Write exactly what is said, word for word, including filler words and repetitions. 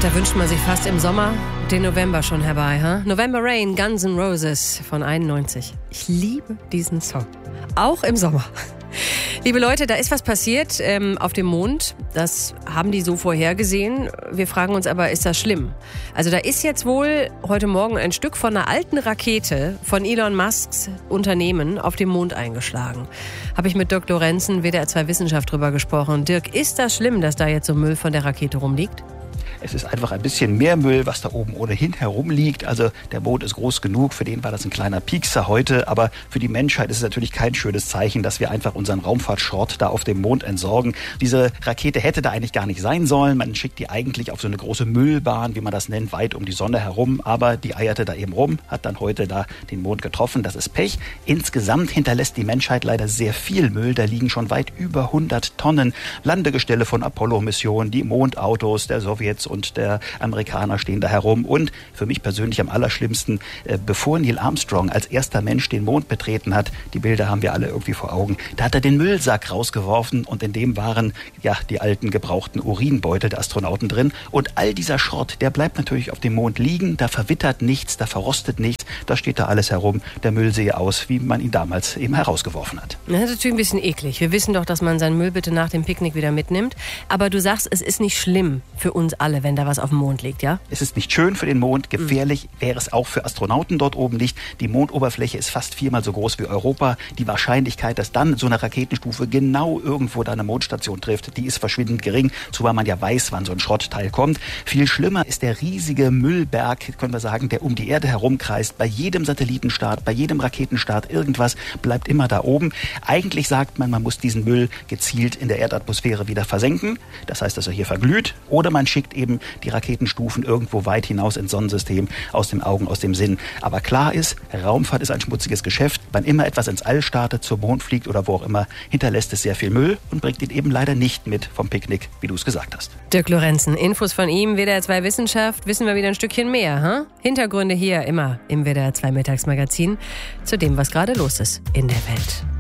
Da wünscht man sich fast im Sommer den November schon herbei. Huh? November Rain, Guns N' Roses von einundneunzig. Ich liebe diesen Song. Auch im Sommer. Liebe Leute, da ist was passiert ähm, auf dem Mond. Das haben die so vorhergesehen. Wir fragen uns aber, ist das schlimm? Also da ist jetzt wohl heute Morgen ein Stück von einer alten Rakete von Elon Musks Unternehmen auf dem Mond eingeschlagen. Habe ich mit Dirk Lorenzen, W D R zwei Wissenschaft, drüber gesprochen. Dirk, ist das schlimm, dass da jetzt so Müll von der Rakete rumliegt? Es ist einfach ein bisschen mehr Müll, was da oben ohnehin herumliegt. Also der Mond ist groß genug, für den war das ein kleiner Piekser heute. Aber für die Menschheit ist es natürlich kein schönes Zeichen, dass wir einfach unseren Raumfahrtschrott da auf dem Mond entsorgen. Diese Rakete hätte da eigentlich gar nicht sein sollen. Man schickt die eigentlich auf so eine große Müllbahn, wie man das nennt, weit um die Sonne herum. Aber die eierte da eben rum, hat dann heute da den Mond getroffen. Das ist Pech. Insgesamt hinterlässt die Menschheit leider sehr viel Müll. Da liegen schon weit über hundert Tonnen Landegestelle von Apollo-Missionen, die Mondautos der Sowjets und der Amerikaner stehen da herum. Und für mich persönlich am allerschlimmsten, äh, bevor Neil Armstrong als erster Mensch den Mond betreten hat, die Bilder haben wir alle irgendwie vor Augen, da hat er den Müllsack rausgeworfen und in dem waren ja die alten gebrauchten Urinbeutel der Astronauten drin. Und all dieser Schrott, der bleibt natürlich auf dem Mond liegen, da verwittert nichts, da verrostet nichts, da steht da alles herum. Der Müll sehe aus, wie man ihn damals eben herausgeworfen hat. Das ist natürlich ein bisschen eklig. Wir wissen doch, dass man seinen Müll bitte nach dem Picknick wieder mitnimmt. Aber du sagst, es ist nicht schlimm für uns alle, wenn da was auf dem Mond liegt, ja? Es ist nicht schön für den Mond, gefährlich mhm. wäre es auch für Astronauten dort oben nicht. Die Mondoberfläche ist fast viermal so groß wie Europa. Die Wahrscheinlichkeit, dass dann so eine Raketenstufe genau irgendwo da eine Mondstation trifft, die ist verschwindend gering, zumal man ja weiß, wann so ein Schrottteil kommt. Viel schlimmer ist der riesige Müllberg, können wir sagen, der um die Erde herumkreist. Bei jedem Satellitenstart, bei jedem Raketenstart, irgendwas bleibt immer da oben. Eigentlich sagt man, man muss diesen Müll gezielt in der Erdatmosphäre wieder versenken. Das heißt, dass er hier verglüht. Oder man schickt eben die Raketenstufen irgendwo weit hinaus ins Sonnensystem, aus den Augen, aus dem Sinn. Aber klar ist, Raumfahrt ist ein schmutziges Geschäft. Wann immer etwas ins All startet, zum Mond fliegt oder wo auch immer, hinterlässt es sehr viel Müll und bringt ihn eben leider nicht mit vom Picknick, wie du es gesagt hast. Dirk Lorenzen, Infos von ihm, W D R zwei Wissenschaft, wissen wir wieder ein Stückchen mehr. Huh? Hintergründe hier immer im W D R zwei Mittagsmagazin zu dem, was gerade los ist in der Welt.